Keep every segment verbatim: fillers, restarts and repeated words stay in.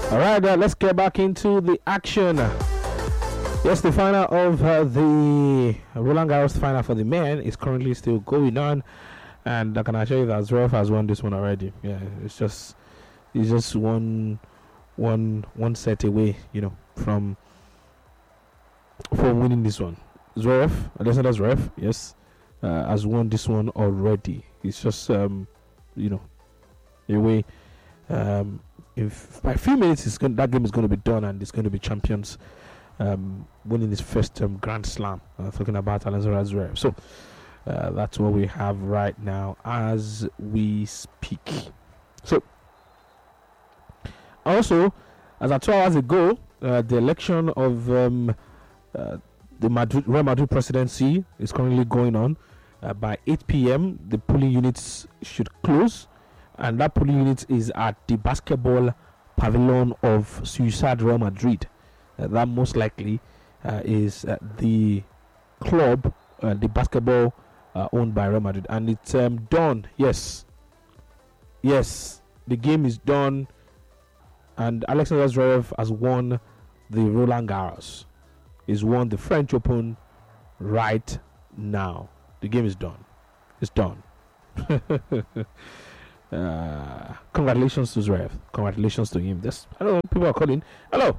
All right, uh, let's get back into the action. Yes, the final of uh, the Roland Garros final for the men is currently still going on, and I can assure you that Zverev has won this one already. Yeah, it's just it's just one one one set away, you know, from from winning this one. Zverev, Alexander Zverev, yes, uh, has won this one already. It's just um, you know, away. Um, if by a few minutes, it's going, that game is going to be done, and it's going to be champions. Um, winning his first um, Grand Slam. Uh, talking about Alexander Zverev. So uh, that's what we have right now as we speak. So also, as of two hours ago, uh, the election of um, uh, the Madrid, Real Madrid presidency is currently going on. Uh, by eight p.m., the polling units should close, and that polling unit is at the basketball pavilion of Ciudad Real Madrid. Uh, that most likely uh, is uh, the club, uh, the basketball uh, owned by Real Madrid, and it's um, done. Yes, yes, the game is done, and Alexander Zverev has won the Roland Garros. He's won the French Open right now. The game is done. It's done. uh, congratulations to Zverev. Congratulations to him. This, I don't know. People are calling. Hello.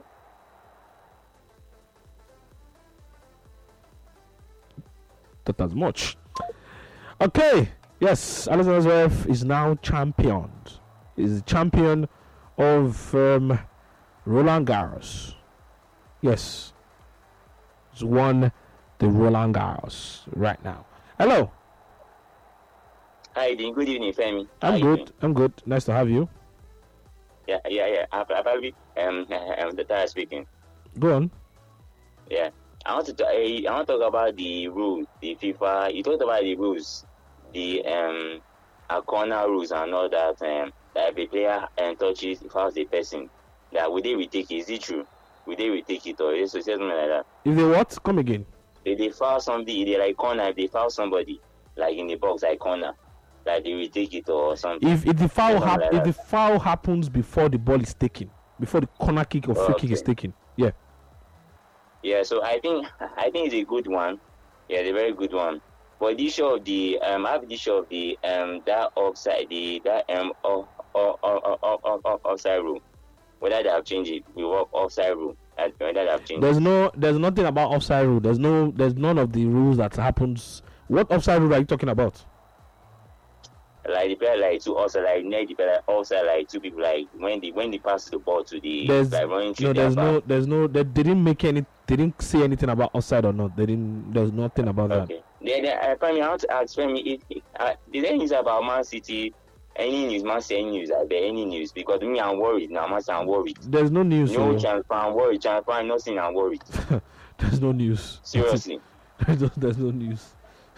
Not as much. Okay, yes, Alexander Zverev is now championed. Is the champion of um, Roland Garros. Yes, he's won the Roland Garros right now. Hello. Hi, Dean. Good evening, Femi. I'm good. I'm good. Nice to have you. Yeah, yeah, yeah. Probably, um, um, the Tara speaking. Go on. Yeah. I want to talk, I want to talk about the rules, the FIFA. You talked about the rules, the um, a corner rules and all that. Um, that if a player um, touches, fouls a person, that would they retake it? Is it true? Would they retake it or is it something like that? If they what? Come again. If they foul somebody, if they like corner, if they foul somebody, like in the box, like corner, like they retake it or something. If if the foul hap- like if the foul happens before the ball is taken, before the corner kick or free okay. kick is taken, yeah. Yeah, so I think I think it's a good one. Yeah, it's a very good one. But the issue of the um, I have the issue of the um that offside the that um oh, oh, oh, oh, oh, oh, oh, offside rule. Whether they have changed it, we work offside rule. And whether they have changed. There's it. no there's nothing about offside rule. There's no there's none of the rules that happens. What offside rule are you talking about? Like the player like two also like near the player also like two people like when they when they pass the ball to the There's like running no there's back. no there's no they didn't make any they didn't say anything about offside or not. They didn't there's nothing about Okay. Then then I Femi, I want to ask Femi if, if uh, is there news about Man City? Any news, Man City news? Are there any news? Because me, I'm worried now. Man City, I'm worried. that. There's no news. No so- transfer, I'm worried. Transfer, I'm nothing. I'm worried. There's no news. Seriously. there's, no, there's no news.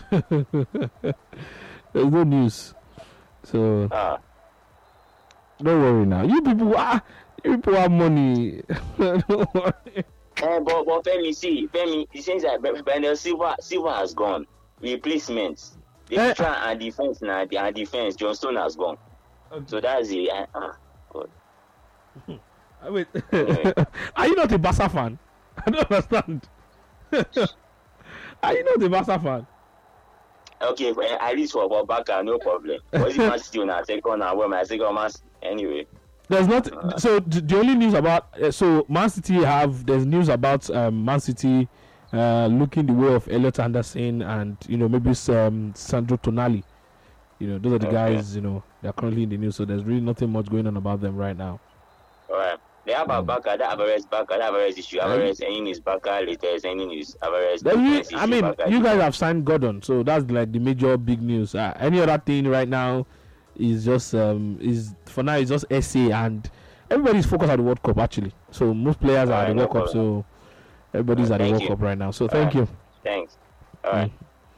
There's no news. So Ah. don't worry now. You people ah you people have money. Don't worry. Eh, but but Femi, see, Femi, it seems that Bernardo Silva Silva has gone. Replacements. The Eh. pitcher and defense now, the and defense, John Stone has gone. Okay. So that's it. Uh, ah, God. I wait. Anyway. Are you not a Barca fan? I don't understand. Are you not a Barca fan? Okay, for, at least for for Baka, no problem. Was it Man City now? Second now, well, my second man. Anyway. There's not. So the, the only news about uh, so Man City have there's news about um, Man City uh, looking the way of Elliot Anderson and you know maybe some Sandro Tonali. You know those are the Okay. guys you know they're currently in the news. So there's really nothing much going on about them right now. All right. They have a Mm. Baka, that Alvarez Baka, that Alvarez issue. Alvarez, any news Baka, latest, any news. Alvarez. There's really, defense I issue, mean, Baka, you guys issue. have signed Gordon, so that's like the major big news. Uh, any other thing right now is just um is for now it's just S A and everybody's focused on the World Cup actually. So most players are at Alright, the no World Cup, problem. so everybody's at Alright, the thank World you. Cup right now. So thank Alright. you. Thanks. All right.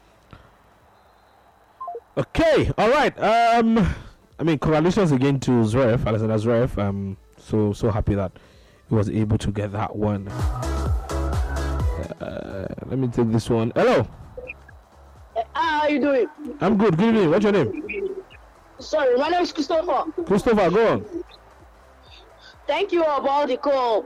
Okay, all right. Um, I mean, congratulations again to Zverev, Alexander Zverev. Um, so so happy that he was able to get that one. Uh, let me take this one. Hello, How are you doing? I'm good. Good evening. What's your name? Sorry, my name is Christopher. Christopher. Go on. thank you about the call.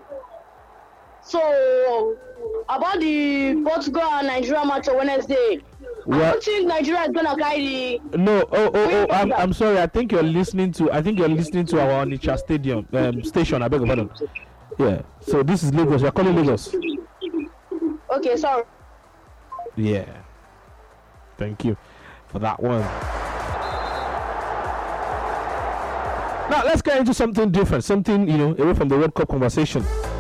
So, about the Portugal and Nigeria match on Wednesday, I don't think Nigeria is gonna carry the. No, oh, oh, oh, I'm, I'm sorry. I think you're listening to. I think you're listening to our Onitsha Stadium um, station. I beg your pardon. Yeah. So this is Lagos. We're calling Lagos. Okay, sorry. Yeah. Thank you for that one. Now let's get into something different. Something, you know, away from the World Cup conversation.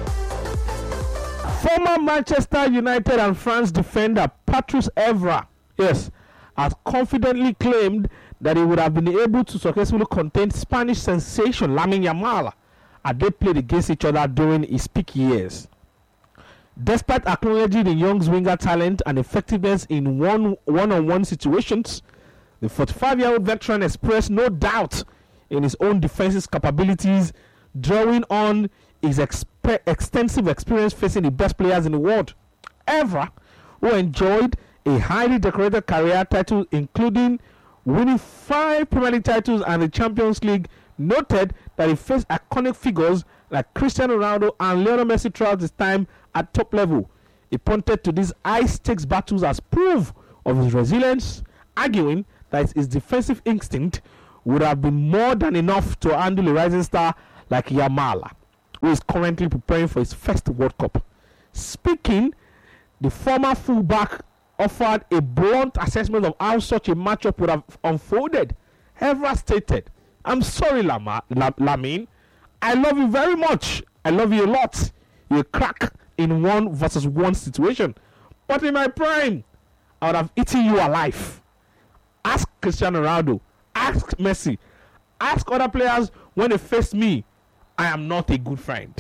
Former Manchester United and France defender Patrice Evra, yes, has confidently claimed that he would have been able to successfully contain Spanish sensation Lamine Yamal as they played against each other during his peak years. Despite acknowledging the young winger talent and effectiveness in one one-on-one situations, the forty-five-year-old veteran expressed no doubt in his own defensive capabilities, drawing on his exp- extensive experience facing the best players in the world. Evra, who enjoyed a highly decorated career title including winning five Premier League titles and the Champions League, noted that he faced iconic figures like Cristiano Ronaldo and Lionel Messi throughout his time at top level. He pointed to these high-stakes battles as proof of his resilience, arguing that his defensive instinct would have been more than enough to handle a rising star like Yamal, who is currently preparing for his first World Cup. Speaking, the former fullback offered a blunt assessment of how such a matchup would have unfolded. Evra stated, "I'm sorry, Lama, Lamine. I love you very much. I love you a lot. You're a crack in one versus one situation. But in my prime, I would have eaten you alive. Ask Cristiano Ronaldo. Ask Messi. Ask other players when they face me. I am not a good friend."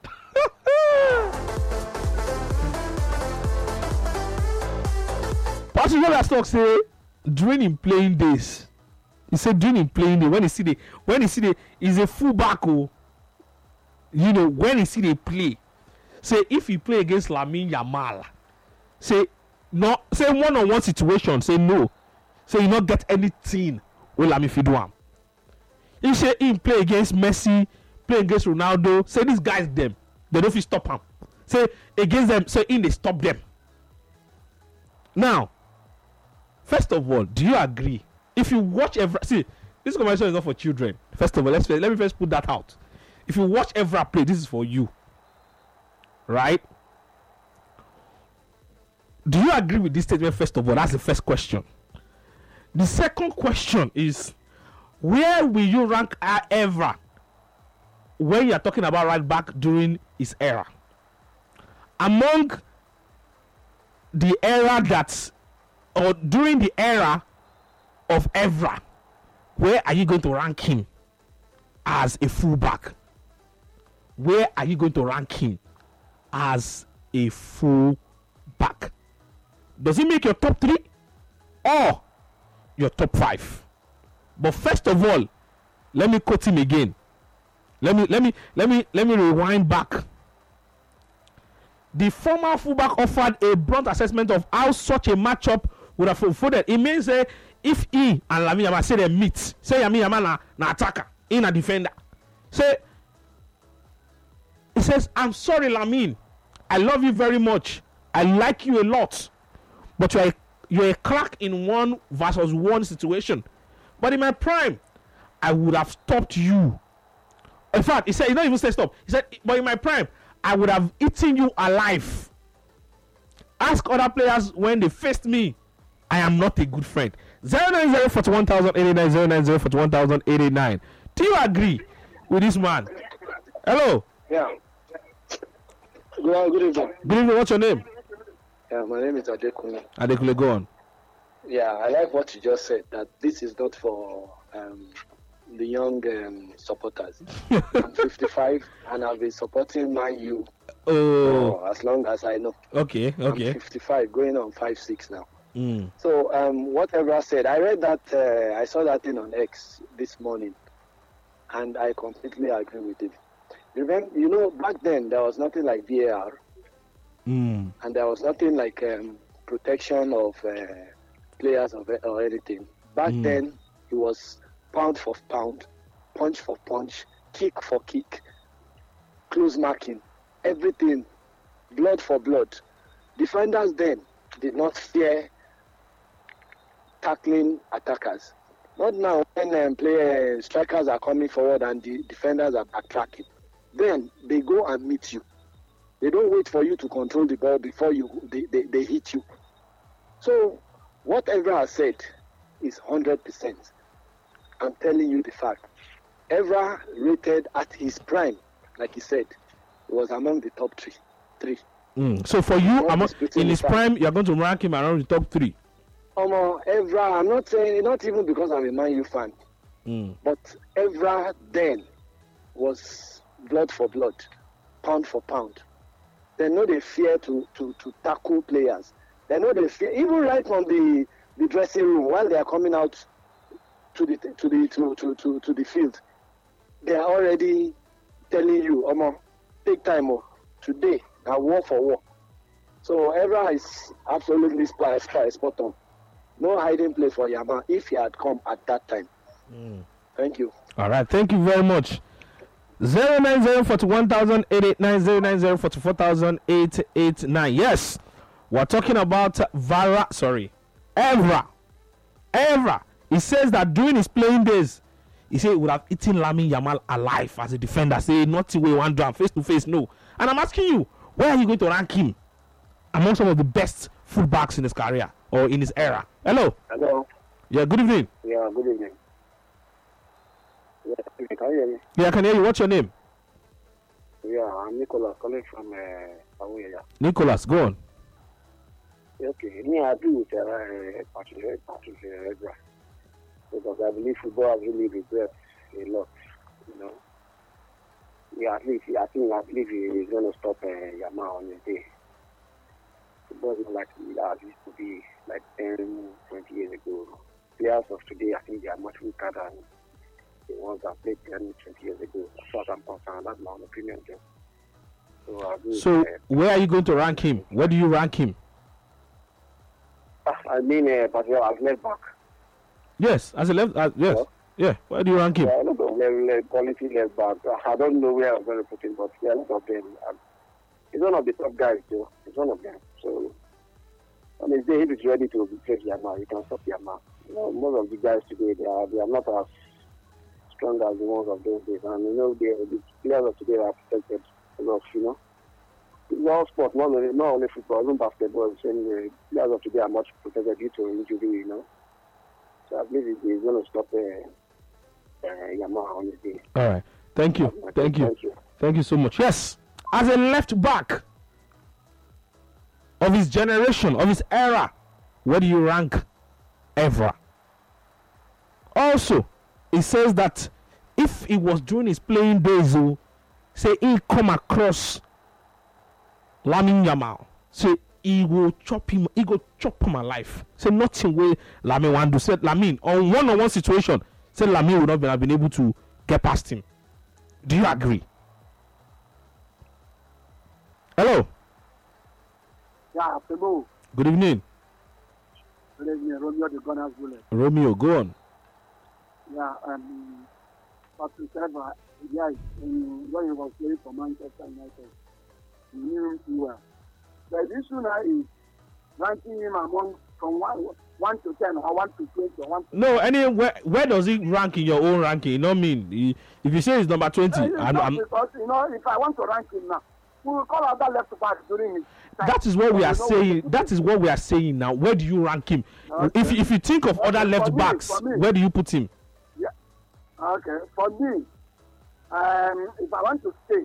Patrick Stock say during him playing days, he said during him playing day when he see the when he see the he's a fullback, oh, you know, when he see they play, say if he play against Lamine Yamal, say no, say one on one situation, say no, say you not get anything with Lamine Fiduam. He say him play against Messi, play against Ronaldo, say these guys them, they don't fit stop him. Say against them, say in they stop them. Now, first of all, do you agree? If you watch every see, this conversation is not for children. First of all, let's let me first put that out. If you watch Evra play, this is for you, right? Do you agree with this statement? First of all, that's the first question. The second question is, where will you rank Evra when you are talking about right back during his era? Among the era that's, or during the era of Evra, where are you going to rank him as a fullback? Where are you going to rank him as a fullback? Does he make your top three or your top five? But first of all, let me quote him again. Let me let me let me let me rewind back. The former fullback offered a blunt assessment of how such a matchup would have unfolded. It means uh, if he and Lamine Yamal say they meet, say Lamine Yamal na, na attacker, in a defender. Say, he says, "I'm sorry, Lamine. I love you very much. I like you a lot. But you're a, you're a crack in one versus one situation. But in my prime, I would have stopped you." In fact, he said, he not even say stop. He said, "But in my prime, I would have eaten you alive. Ask other players when they faced me. I am not a good friend." zero nine zero four one thousand eighty-nine zero nine zero four one thousand eighty-nine. Do you agree with this man? Hello. Yeah. Good, good evening. Good evening. What's your name? Yeah, my name is Adekunle. Adekunle, go on. Yeah, I like what you just said, that this is not for um, the young um, supporters. I'm fifty-five and I've been supporting Man U Oh. for as long as I know. Okay, okay. I'm fifty-five, going on five six now. Mm. So, um, whatever I said, I read that, uh, I saw that thing on X this morning, and I completely agree with it. Remember, you know, back then there was nothing like V A R, Mm. and there was nothing like um, protection of uh, players of, or anything. Back Mm. then, it was pound for pound, punch for punch, kick for kick. close marking, everything, blood for blood. Defenders then did not fear tackling attackers. Not now when um, play, uh, strikers are coming forward and the defenders are backtracking. Then they go and meet you. They don't wait for you to control the ball before you they, they, they hit you. So what Evra has said is one hundred percent. I'm telling you the fact. Evra rated at his prime, like he said, he was among the top three. three. Mm. So for you, among, in his prime, you're going to rank him around the top three? Um, uh, Evra, I'm not saying, not even because I'm a Man U fan, mm. but Evra then was blood for blood, pound for pound. They know they fear to, to, to tackle players. They know they fear, even right from the, the dressing room, while they are coming out to the to the to, to, to, to the field, they are already telling you, um, take time, oh, today, now war for war. So Evra is absolutely spot, spot on. No hiding place for Yama if he had come at that time. Mm. Thank you. All right, thank you very much. zero nine zero four one thousand eight eight nine zero nine zero four four thousand eight eight nine. Yes, we're talking about Vara. Sorry, Evra. Evra. He says that during his playing days, he said he would have eaten Lamine Yamal alive as a defender. Say nothing way one drum face to face. No. And I'm asking you, where are you going to rank him among some of the best fullbacks in his career or in his era? Hello. Hello. Yeah. Good evening. Yeah. Good evening. Yeah, can you hear me? Yeah, I can hear you. What's your name? Yeah, I'm Nicholas calling from uh, Awuye. Nicholas, go on. Okay, me I agree with uh, Patrick Patrick Evra because I believe football has really regrets a lot. You know, yeah, at least I think I believe he is going to stop uh, Yama on his day. Football is not like it used to be like ten, twenty years ago. Players of today, I think they are much weaker than the ones that played ten, twenty years ago. As far as I'm concerned, that's my own opinion. Too. So, I agree So with, uh, where are you going to rank him? Where do you rank him? I mean, uh, but well, I've left back. Yes, as a left. Uh, yes, Hello? yeah. Where do you rank him? Yeah, a lot of le- le- quality left back. I don't know where I'm going to put him, but yeah, a lot of them. Um, he's one of the top guys, though. He's one of them. So, I mean, if he's ready to replace Yama, you can stop Yama. You know, most of the guys today, they are, they are not as strong as the ones of those days. And, you know, they, the players of today are protected a lot, you know. It's all sport, not only, not only football, even basketball. Same way, players of today are much protected due to injury, you know. So I believe he's going to stop uh, uh, Yamaha on his day. All right. Thank you. Okay, Thank you. Thank you. Thank you so much. Yes, as a left back of his generation, of his era, where do you rank Evra? Also, he says that if it was during his playing days, oh, say he come across Lamine Yamal, say he will chop him, he go chop him alive. Say nothing way Lamine want to say Lamine on one on one situation. Say Lamine would not have been able to get past him. Do you agree? Hello. Yeah, hello. Good evening. Good evening, Romeo the Gunners Bullet. Romeo, go on. Yeah, um, Patrick Evra, yeah, in, when he was playing for Manchester United, he knew him well. The issue now is ranking him among from one, one to ten or one to twenty or one to No, anywhere where does he rank in your own ranking? You know what I mean? He, if you say he's number twenty, Uh, I'm, I'm, because, you know, if I want to rank him now, we will call out that left back during his time. that is what we So are you know saying. what That is what we are saying now. Where do you rank him? Okay. If if you think of Okay, other for left me, backs, for me. where do you put him? Okay, for me, um, if I want to stay,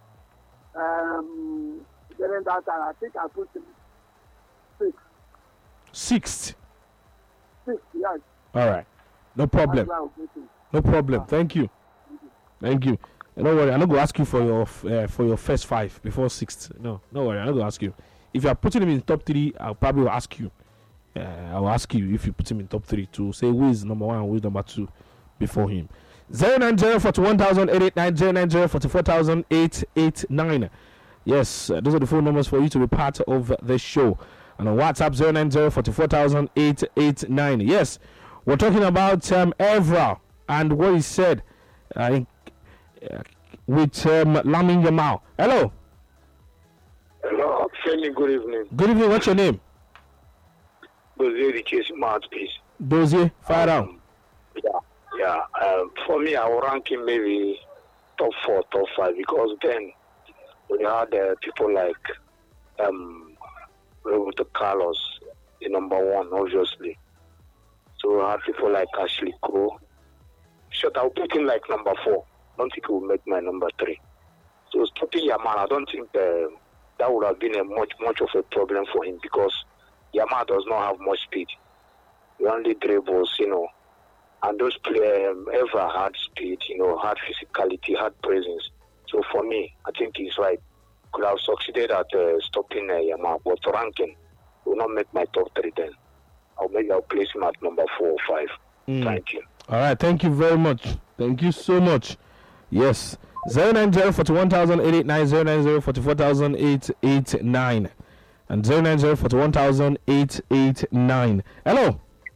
um, during that time, I think I put him six. Sixth. Six, yes. All right, no problem. That's why I put him. No problem. Thank you. Thank you. And don't worry, I'm not going to ask you for your f- uh, for your first five before sixth. No, no worry, I'm not going to ask you. If you are putting him in top three, I'll probably ask you. Uh, I'll ask you if you put him in top three to say who is number one and who is number two before him. zero nine zero four one thousand eight eight nine zero nine zero four four thousand eight eight nine. Yes, uh, those are the phone numbers for you to be part of the show. And on WhatsApp zero nine zero four four thousand eight eight nine. Yes, we're talking about um, Evra and what he said uh, in, uh, with um, Lamine Yamal. Hello. Hello, Femi, good evening. Good evening. What's your name? Dozier, the case mouthpiece. Dozier, fire down. Um, yeah, yeah. Um, for me, I will rank him maybe top four, top five, because then we had uh, people like um, Roberto Carlos, the number one, obviously. So we had people like Ashley Cole. Short, I'll put him like number four. I don't think he will make my number three. So stopping Yamal, I don't think uh, that would have been a much, much of a problem for him, because Yamal does not have much speed. He only dribbles, you know. And those players um, ever had speed, you know, had physicality, had presence. So for me, I think he's right. Could have succeeded at uh, stopping uh, Yamal, but ranking will not make my top three then. I'll make I'll place him at number four or five. Mm. Thank you. All right, thank you very much. Thank you so much. Yes. zero nine zero four one thousand eight eight nine zero nine zero four four thousand eight eight nine and zero nine zero four one thousand eight eight nine. Hello.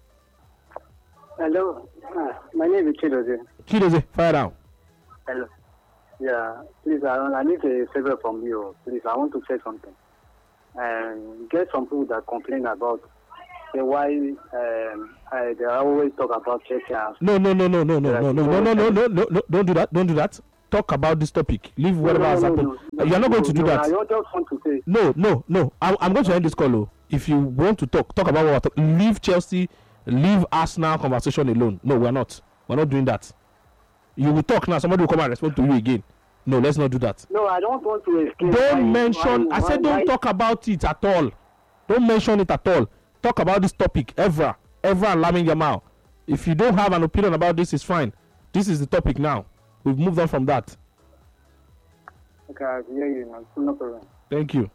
Hello. Uh, my name is Chidoze. Chidoze, fire down. Hello. Yeah, please, I, I need a favor from you. Please, I want to say something. And get some people that complain about the why um, I, they always talk about Chelsea. No, no, no, no, no, no, no, no, no, no, no, no, no, no, don't do that, don't do that. Talk about this topic. Leave whatever no, no, has no, happened. No, no, You're not no, going to do no, that. I just want to say. No, no, no. I'm, I'm going to end this call. Oh. If you want to talk, talk about what we're talking. Leave Chelsea, leave Arsenal conversation alone. No, we're not. We're not doing that. You will talk now. Somebody will come and respond to you again. No, let's not do that. No, I don't want to escape. Don't why, mention. why, I said why, don't why? talk about it at all. Don't mention it at all. Talk about this topic. Evra, Evra and Lamine Yamal. If you don't have an opinion about this, it's fine. This is the topic now. We've moved on from that. Okay, I hear you now. No problem. Thank you.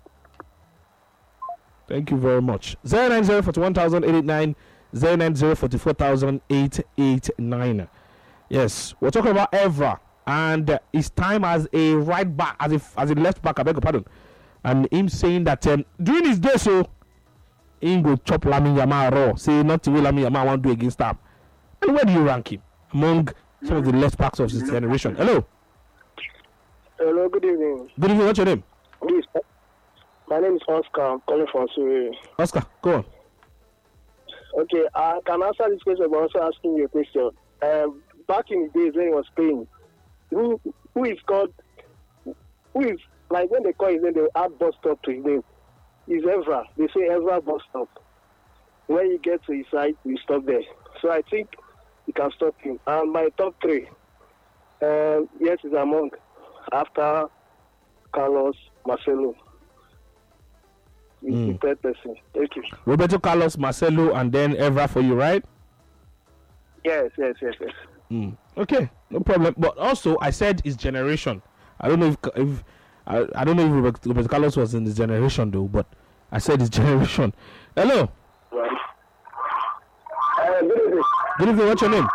Thank you very much. zero nine zero four one thousand eight eight nine zero nine zero four four thousand eight eight nine. Yes, we're talking about Evra and uh, his time as a right back, as a as a left back. I beg your pardon, and him saying that um, during his day, so he go chop Lamine Yamal raw. Say not the way Lamine Yamal want to do against him. And where do you rank him among some of the left backs of this generation? Hello. Hello, good evening. Good evening. What's your name? This, my name is Oscar. I'm calling from Surrey. Oscar, go on. Okay, I can answer this question, but also asking you a question. Um, back in the days when he was playing, who who is called, who is, like when they call his name, they add bus stop to his name. Is Evra. They say Evra bus stop. When you get to his side, you stop there. So I think you can stop him. And my top three, um, yes, is among after Carlos Marcelo. He's mm. the third person. Thank you. Roberto Carlos, Marcelo, and then Evra for you, right? Yes, yes, yes, yes. Mm. Okay, no problem. But also, I said his generation. I don't know if if I, I don't know if Roberto, Roberto Carlos was in his generation though, but I said his generation. Hello. Right. Uh, good evening. Good evening. What's your name?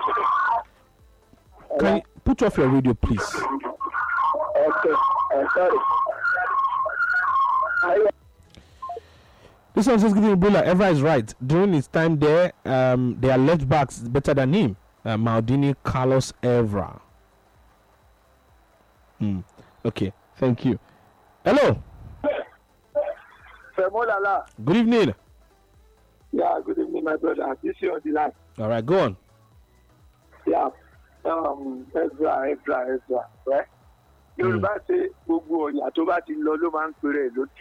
Uh, Can you put off your radio, please? Okay. Uh, sorry. I, This one says giving Ebola. Evra is right. During his time there, um, their left backs better than him. Uh, Maldini, Carlos, Evra. Hmm. Okay. Thank you. Hello. Good evening. Yeah, good evening, my brother. This is on the line. All right, go on. Yeah. Um, Ezra, Ezra, Ezra, right? Yorùbá ṣe gbogbo ọ̀yà tó bá ti lọ ló máa ń pèrè lójú.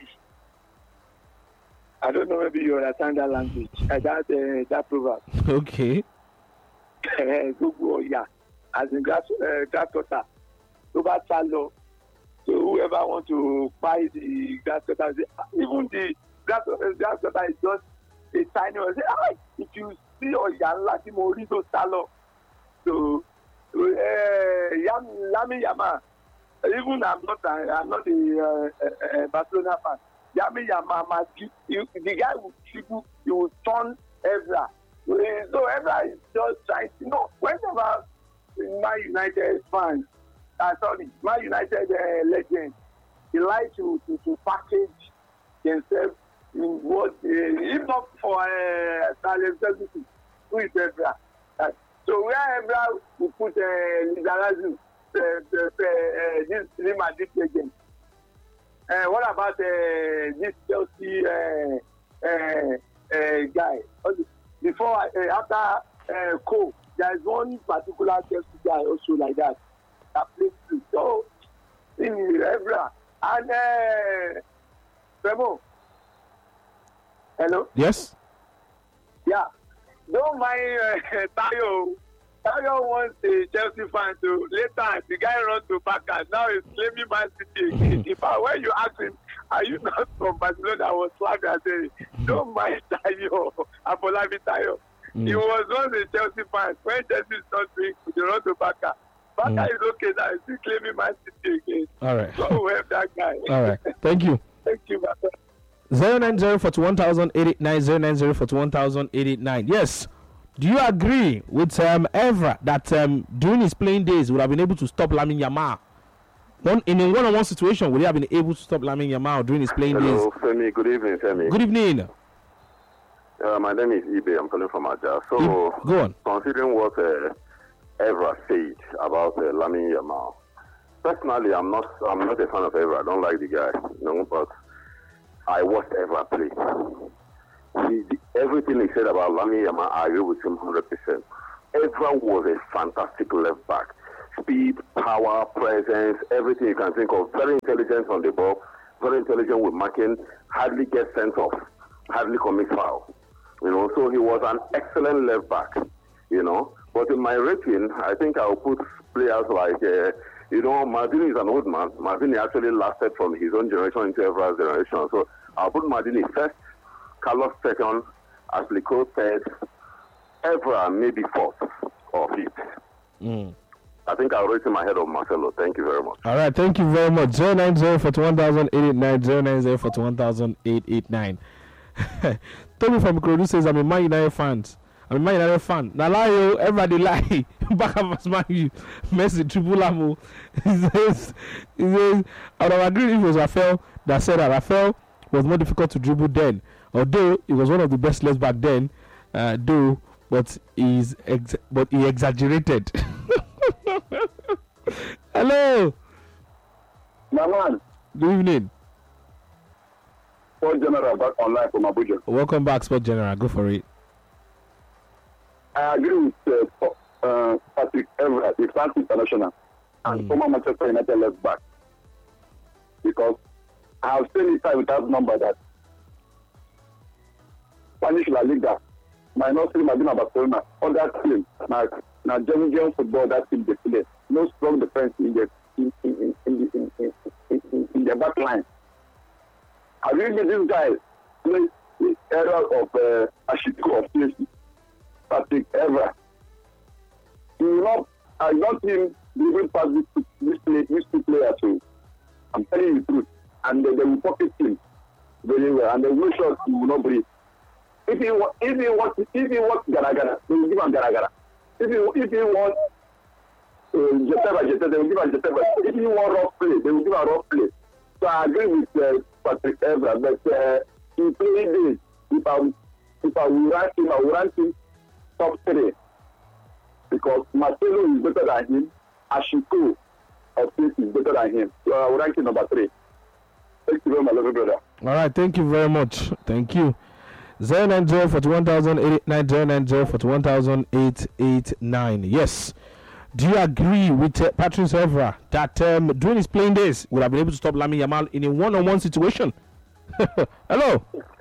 I don't know maybe you understand that language. Uh, that uh, that proverb. Okay. Gbogbo ọ̀yà as in grass uh, grass cutter tó bá sá lọ. So whoever want to buy the grass cutter, even the grass, uh, grass cutter is just a tiny one. Say, ah, if you see ọ̀yà ńlá tí mo rí tó sá lọ. So uh, Lamine Yamal. Even I'm not, I'm not a, uh, a Barcelona fan. Lamine Yamal, the guy will dribble, he will turn Evra. So Evra is just trying to, you know, whenever Man United fans, uh, sorry, Man United uh, legends, they like to, to, to package themselves in what, uh, if not for uh, Salem who is Evra. Uh, so where Evra will put uh, Lizarazu, uh, the, uh, this Real Madrid agent? Uh, what about uh, this Chelsea uh, uh, uh, guy? Before, uh, after uh, Cole, there is one particular Chelsea guy also like that that plays too. So, in Evra and uh, Remo. Hello? Yes? Yeah. Don't mind uh, Tayo. Tayo wants a Chelsea fan to later the guy runs to Barca. Now he's claiming Man City again. If I, when you ask him, are you not from Barcelona? I was laughing and saying, don't mind Tayo. Apolabi Tayo. Mm. He was once a Chelsea fan. When Chelsea is not doing good, they run to Barca. Barca mm. is okay now. He's still claiming Man City again. All right. So we have that guy. All right. Thank you. Thank you, my friend. zero nine zero four one thousand eight eight nine zero nine zero four one thousand eight eight nine. Yes. Do you agree with um, Evra that um, during his playing days would have been able to stop Lamine Yamal? One in a one-on-one situation, would he have been able to stop Lamine Yamal during his playing Hello, days? Hello, Femi. Good evening, Femi. Good evening. Uh, my name is Ibe. I'm calling from Aja. So, Ibe, go on. Considering what uh, Evra said about uh, Lamine Yamal, personally, I'm not. I'm not a fan of Evra. I don't like the guy, you know, but I watched Evra play. He, the, everything he said about Lamine Yamal, I agree with him one hundred percent. Evra was a fantastic left back. Speed, power, presence, everything you can think of. Very intelligent on the ball, very intelligent with marking, hardly gets sent off, hardly commits foul. You know, so he was an excellent left back, you know. But in my rating, I think I'll put players like, uh, you know, Maldini is an old man. Maldini actually lasted from his own generation into Evra's generation. So I'll put Maldini first, Carlos second, Asplico third, Evra maybe fourth or fifth. Mm. I think I'll rate him ahead of Marcelo. Thank you very much. All right, thank you very much. zero nine zero four one thousand eight eight nine, zero nine zero four one thousand eight eight nine. Tommy from Ikorodu says, I'm a Man United fan. I'm a Man United fan. Now lie, yo, everybody lie. Back up as Man U. Messi, triple amo. He says, he says, I would have agreed if it was Rafael that said that Rafael was more difficult to dribble then. Although he was one of the best left back then, uh, though, but he's ex- but he exaggerated. Hello. My man. Good evening. Sport General back online from Abuja. Welcome back, Sport General. Go for it. I agree with uh, uh, Patrick Evra, the France international, and mm. former Manchester United left back. Because I have seen it time with that number that Spanish La Liga, minus three Madrid and Barcelona, on that team, now, now German football, that team they play. No strong defense in the in, in, in, in, in, in, in, in the back line. I really this guy play the era of uh, Ashiko of P S G, Patrick Evra. He will not, I don't think they will pass this, this, play, this two players too. I'm telling you the truth. And they, they will pocket him very well. And they will make sure he will not breathe. If he, if he wants, if he wants Garagara, they will give him Garagara. If he, if he wants uh, Jeteba, Jeteba, they will give him Jeteba. If he wants rough play, they will give him rough play. So I agree with uh, Patrick Evra, but uh, in playing days, if I, if I will rank him, I will rank him top three. Because Marcelo is better than him, Ashiko of this is better than him. So I will rank him number three. Thank you very much, lovely brother. All right, thank you very much. Thank you. zero nine zero four one thousand eight eight nine, zero nine zero four one thousand eight eight nine. Yes. Do you agree with uh, Patrick Evra that um, during his playing days would have been able to stop Lamine Yamal in a one-on-one situation? Hello.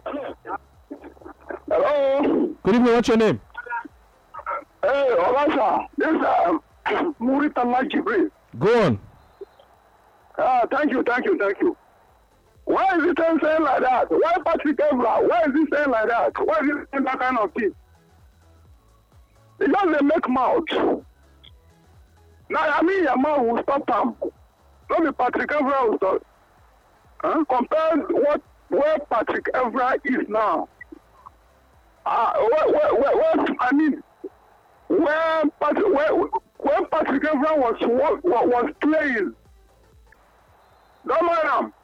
Hello. Good evening. What's your name? Hey, Olasa. This is uh, Muritala Jibril. Go on. Ah, thank you, thank you, thank you. Why is he saying like that? Why Patrick Evra? Why is he saying like that? Why is he saying that kind of thing? He just make mouth. Now, I mean, your man will stop him. Not be Patrick Evra will stop. Huh? Compare what where Patrick Evra is now. Uh, where, where, where, where, I mean, where Patrick, where, where Patrick Evra was, was, was playing. Don't mind him.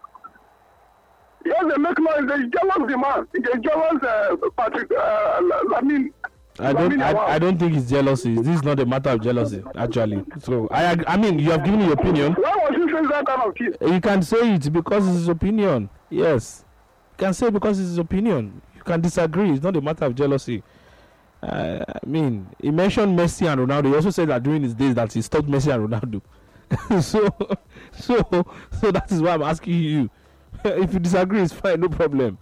Yes, they make noise. They jealous the man. They jealous uh, Patrick. Uh, I mean, I don't. I, I don't think it's jealousy. This is not a matter of jealousy, actually. So I. ag- I mean, you have given your opinion. Why was you saying that kind of thing? You can say it because it's his opinion. Yes, you can say it because it's his opinion. You can disagree. It's not a matter of jealousy. Uh, I mean, he mentioned Messi and Ronaldo. He also said that during his days that he stopped Messi and Ronaldo. so, so, so that is why I'm asking you. If you disagree, it's fine. No problem.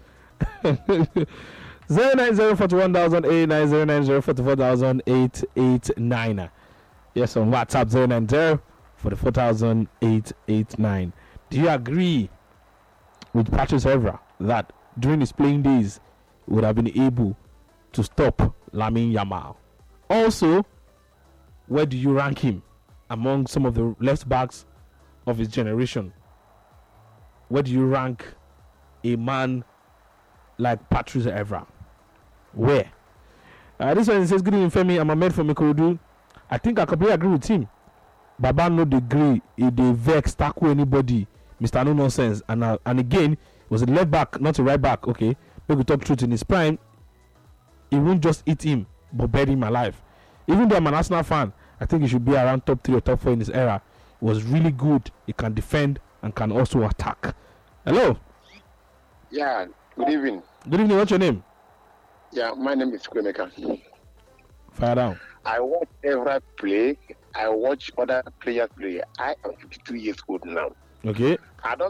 Zero nine zero forty one thousand eight nine zero nine zero forty four thousand eight eight nine. Yes, on WhatsApp zero nine zero forty four thousand eight eight nine. Do you agree with Patrice Evra that during his playing days he would have been able to stop Lamine Yamal? Also, where do you rank him among some of the left backs of his generation? Where do you rank a man like Patrice Evra? Where? Uh, this one says, good evening, Femi. I'm Ahmed from Ikorodu. I think I completely agree with him. Baba no degree, he dey vex, tackle anybody, Mister No Nonsense. And uh, and again, it was a left back, not a right back. Okay, make we talk truth. In his prime, he won't just eat him, but bury him alive. Even though I'm an Arsenal fan, I think he should be around top three or top four in his era. He was really good. He can defend and can also attack. Hello. Yeah. Good evening. Good evening. What's your name? Yeah, my name is Kwemeka. Fire down. I watch Evra play. I watch other players play. I am fifty-two years old now. Okay. I don't